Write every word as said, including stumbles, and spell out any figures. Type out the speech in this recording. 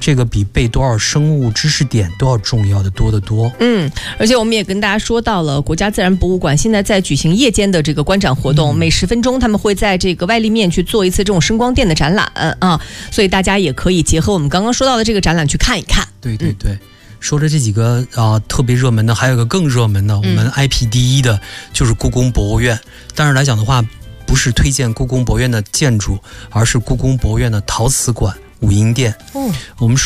这个比背多少生物知识点都要重要的多得多。 嗯，而且我们也跟大家说到了，国家自然博物馆现在在举行夜间的这个观展活动，嗯、每十分钟他们会在这个外立面去做一次这种声光电的展览啊，所以大家也可以结合我们刚刚说到的这个展览去看一看。 对对对。嗯，说着这几个啊、呃、特别热门的，还有一个更热门的，我们 I P 第一的就是故宫博物院。但是来讲的话，不是推荐故宫博物院的建筑，而是故宫博物院的陶瓷馆武英殿。哦，我们说